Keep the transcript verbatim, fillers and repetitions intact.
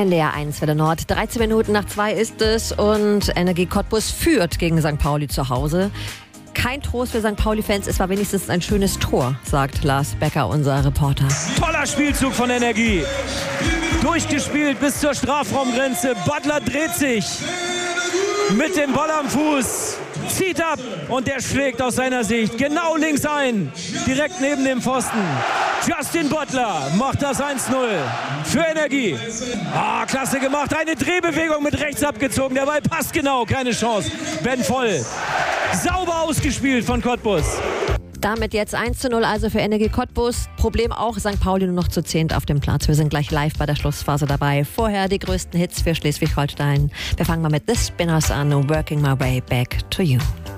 N D R eins Welle Nord. dreizehn Minuten nach zwei ist es und Energie Cottbus führt gegen Sankt Pauli zu Hause. Kein Trost für Sankt Pauli-Fans, es war wenigstens ein schönes Tor, sagt Lars Becker, unser Reporter. Toller Spielzug von Energie. Durchgespielt bis zur Strafraumgrenze. Butler dreht sich mit dem Ball am Fuß, zieht ab und der schlägt aus seiner Sicht genau links ein, direkt neben dem Pfosten. Justin Butler macht das eins null für Energie. Ah, klasse gemacht, eine Drehbewegung mit rechts abgezogen, der Ball passt genau, keine Chance. Ben Voll, sauber ausgespielt von Cottbus. Damit jetzt eins zu null also für Energie Cottbus. Problem auch, Sankt Pauli nur noch zu zehnt auf dem Platz. Wir sind gleich live bei der Schlussphase dabei. Vorher die größten Hits für Schleswig-Holstein. Wir fangen mal mit The Spinners an, Working My Way Back to You.